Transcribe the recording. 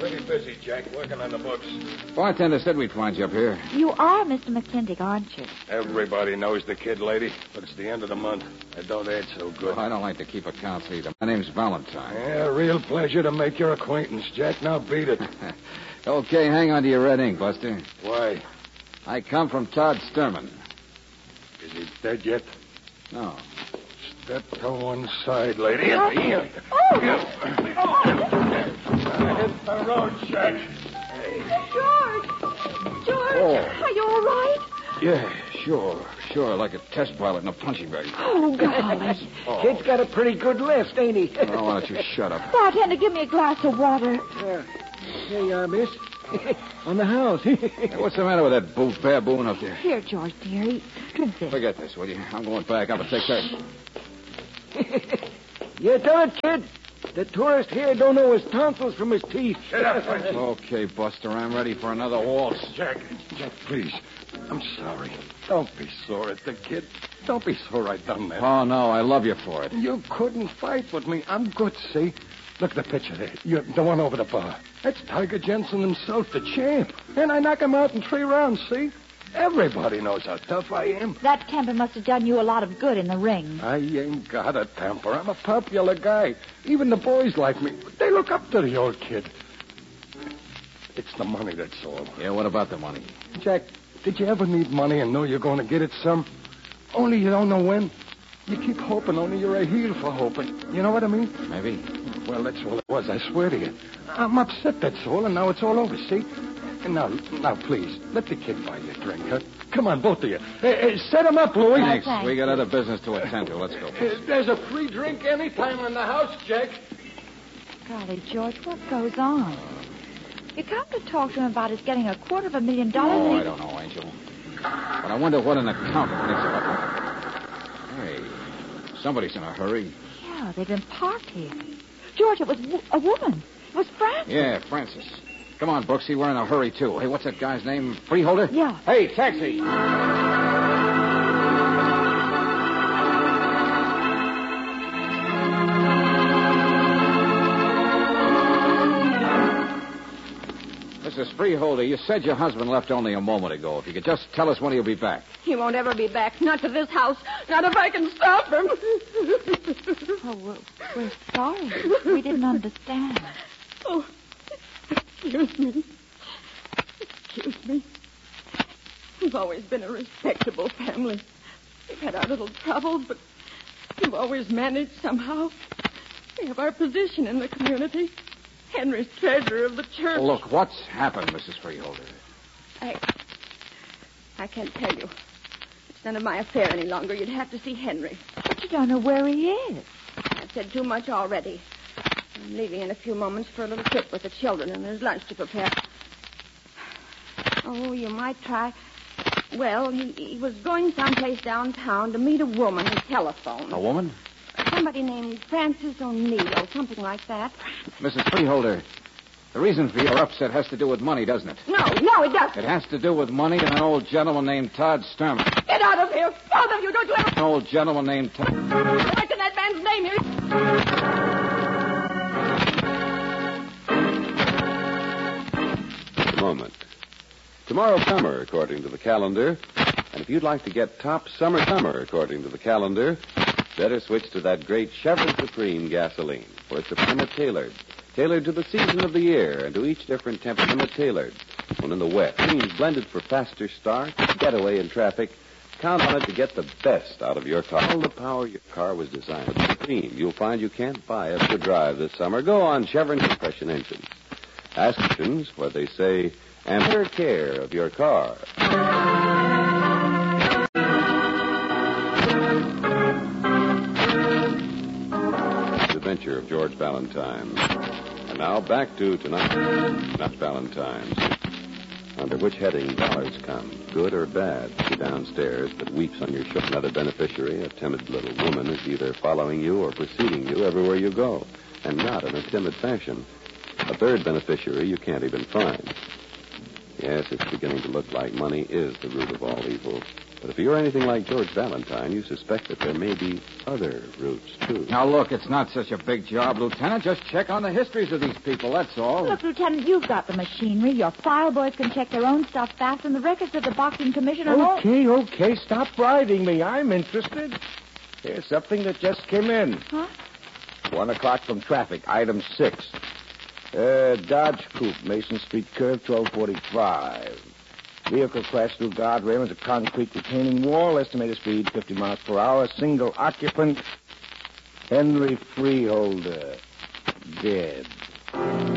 pretty busy, Jack, working on the books. Bartender said we'd find you up here. You are Mr. McClintock, aren't you? Everybody knows the kid, lady, but it's the end of the month. I don't add so good. Well, I don't like to keep accounts either. My name's Valentine. Yeah, real pleasure to make your acquaintance, Jack. Now beat it. Okay, hang on to your red ink, Buster. Why? I come from Todd Sturman. Is he dead yet? No. Step to one side, lady. Oh. Hit the road, Jack. George, Oh. are you all right? Yeah, sure, like a test pilot in a punching bag. Oh, golly. Kid's got a pretty good lift, ain't he? Oh, why don't you shut up? Bartender, give me a glass of water. Here you are, miss. On the house. Hey, what's the matter with that baboon up there? Here, George, dearie. Drink this. Forget this, will you? I'm going back up and take that. You done it, kid. The tourist here don't know his tonsils from his teeth. Shut up, Frenchie. Okay, Buster, I'm ready for another waltz. Jack, please. I'm sorry. Don't be sore at the kid. Don't be sore I done that. Oh, no, I love you for it. You couldn't fight with me. I'm good, see? Look at the picture there. The one over the bar. That's Tiger Jensen himself, the champ. And I knock him out in 3 rounds, see? Everybody knows how tough I am. That temper must have done you a lot of good in the ring. I ain't got a temper. I'm a popular guy. Even the boys like me. They look up to the old kid. It's the money, that's all. Yeah, what about the money? Jack, did you ever need money and know you're going to get it some? Only you don't know when. You keep hoping, only you're a heel for hoping. You know what I mean? Maybe. Well, that's all it was, I swear to you. I'm upset, that's all, and now it's all over, see? And now, please, let the kid buy you a drink, huh? Come on, both of you. Set him up, Louie. Thanks. thanks. We got other business to attend to. Let's go. There's a free drink anytime in the house, Jack. Golly, George, what goes on? You come to talk to him about his getting $250,000. Oh, I don't know, Angel. But I wonder what an accountant thinks about it. Hey, somebody's in a hurry. Yeah, they've been parked here. George, it was a woman. It was Frances. Yeah, Francis. Come on, Brooksy. We're in a hurry, too. Hey, what's that guy's name? Freeholder? Yeah. Hey, taxi. Mrs. Freeholder, you said your husband left only a moment ago. If you could just tell us when he'll be back. He won't ever be back. Not to this house. Not if I can stop him. Oh, we're sorry. We didn't understand. Oh, excuse me. Excuse me. We've always been a respectable family. We've had our little troubles, but we've always managed somehow. We have our position in the community. Henry's treasurer of the church. Look, what's happened, Mrs. Freeholder? I can't tell you. It's none of my affair any longer. You'd have to see Henry. But you don't know where he is. I've said too much already. I'm leaving in a few moments for a little trip with the children, and there's lunch to prepare. Oh, you might try. Well, he was going someplace downtown to meet a woman who telephoned. A woman? Somebody named Frances O'Neill, something like that. Mrs. Freeholder, the reason for your upset has to do with money, doesn't it? No, it doesn't. It has to do with money and an old gentleman named Todd Sturman. Get out of here, both of you. Don't you ever An old gentleman named Todd. mention that man's name here. A moment. Tomorrow's summer, according to the calendar. And if you'd like to get top summer, according to the calendar, better switch to that great Chevron Supreme gasoline. For it's Supreme tailored to the season of the year and to each different temperament tailored. When in the wet, means blended for faster start, getaway in traffic, count on it to get the best out of your car. All the power your car was designed with Supreme. You'll find you can't buy it to drive this summer. Go on Chevron compression engines. Ask engines what they say and take care of your car. Adventure of George Valentine. And now back to tonight, not Valentine's. Under which heading dollars come, good or bad? She downstairs that weeps on your shoulder. Another beneficiary, a timid little woman, is either following you or preceding you everywhere you go, and not in a timid fashion. A third beneficiary you can't even find. Yes, it's beginning to look like money is the root of all evil. But if you're anything like George Valentine, you suspect that there may be other routes, too. Now, look, it's not such a big job, Lieutenant. Just check on the histories of these people, that's all. Look, Lieutenant, you've got the machinery. Your file boys can check their own stuff fast, and the records of the boxing commission are all... Okay. Stop bribing me. I'm interested. Here's something that just came in. Huh? 1 o'clock from traffic, item 6. Dodge Coupe, Mason Street curve, 1245. Vehicle crashed through guardrail into concrete retaining wall. Estimated speed 50 miles per hour. Single occupant, Henry Freeholder, dead.